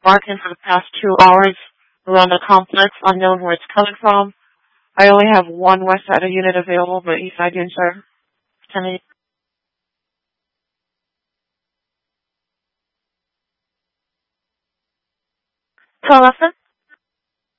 barking for the past 2 hours around the complex, unknown where it's coming from. I only have one West Side unit available, but East Side units are 10. Call us